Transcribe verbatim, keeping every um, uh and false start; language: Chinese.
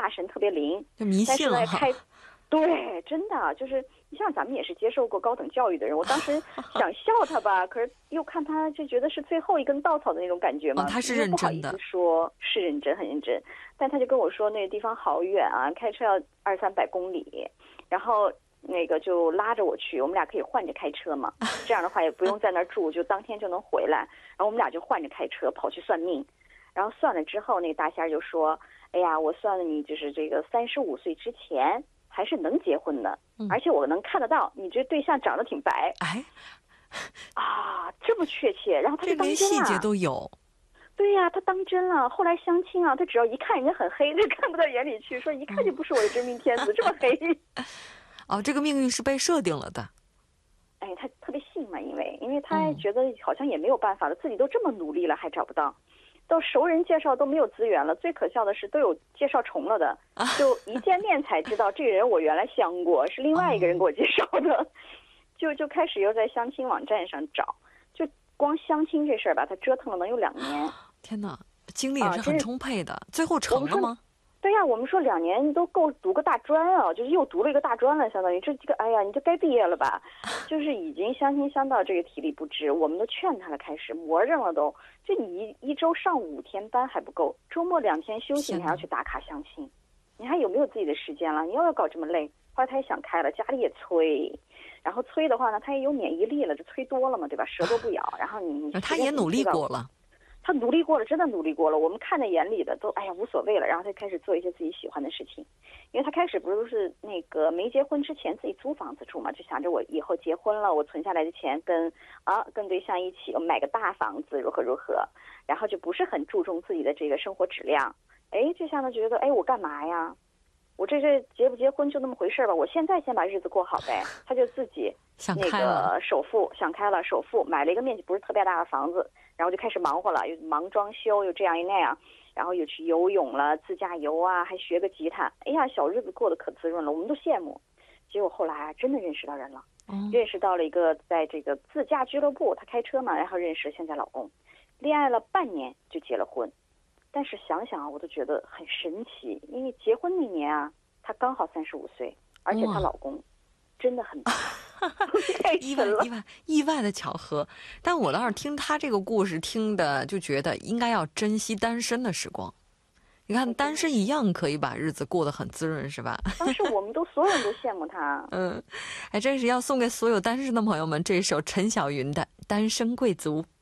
大神特别灵， 就迷信了哈。对，真的就是你像咱们也是接受过高等教育的人，我当时想笑他吧，可是又看他就觉得是最后一根稻草的那种感觉嘛。 哦，他是认真的， 不好意思说是认真，很认真。但他就跟我说那个地方好远啊，开车要二三百公里，然后那个就拉着我去，我们俩可以换着开车嘛，这样的话也不用在那儿住，就当天就能回来。然后我们俩就换着开车跑去算命，然后算了之后，那个大仙就说：“哎呀，我算了你就是这个三十五岁之前。”还是能结婚的，而且我能看得到你这对象长得挺白。 哎， 啊，这么确切，然后他就当真了， 这连细节都有。 对呀、啊，他当真了。后来相亲啊，他只要一看人家很黑，就看不到眼里去，说一看就不是我的真命天子，这么黑。 哦，这个命运是被设定了的。 哎，他特别信嘛，因为因为他觉得好像也没有办法了，自己都这么努力了，还找不到。到熟人介绍都没有资源了，最可笑的是都有介绍重了的，就一见面才知道这个人我原来相过，是另外一个人给我介绍的，就就开始又在相亲网站上找，就光相亲这事儿吧，他折腾了能有两年。 天哪，精力也是很充沛的，啊、最后成了吗？ 对呀、啊，我们说两年都够读个大专啊，就是又读了一个大专了，相当于这这个，哎呀，你就该毕业了吧？就是已经相亲相到这个体力不支，我们都劝他了，开始魔怔了都。就你一一周上五天班还不够，周末两天休息，你还要去打卡相亲，你还有没有自己的时间了？你要要搞这么累？后来他也想开了，家里也催，然后催的话呢，他也有免疫力了，就催多了嘛，对吧？蛇都不咬，然后你你他也努力过了。 他努力过了，真的努力过了，我们看在眼里的都，哎呀无所谓了。然后他开始做一些自己喜欢的事情，因为他开始不是是那个没结婚之前自己租房子住嘛，就想着我以后结婚了，我存下来的钱跟啊跟对象一起买个大房子如何如何，然后就不是很注重自己的这个生活质量。哎，这下呢觉得哎我干嘛呀？我这这结不结婚就那么回事吧，我现在先把日子过好呗。他就自己那个首付想开了，首付买了一个面积不是特别大的房子，然后就开始忙活了，又忙装修，又这样又那样，然后又去游泳了，自驾游啊，还学个吉他。哎呀，小日子过得可滋润了，我们都羡慕。结果后来啊，真的认识到人了，嗯、认识到了一个在这个自驾俱乐部，他开车嘛，然后认识了现在老公，恋爱了半年就结了婚。但是想想啊，我都觉得很神奇，因为结婚那年啊，她刚好三十五岁，而且她老公真的很棒， 意外意外意外的巧合。但我倒是听他这个故事听的，就觉得应该要珍惜单身的时光。你看，单身一样可以把日子过得很滋润，是吧？ 当时我们都所有人都羡慕他。 嗯，哎，真是要送给所有单身的朋友们这首陈小云的《单身贵族》。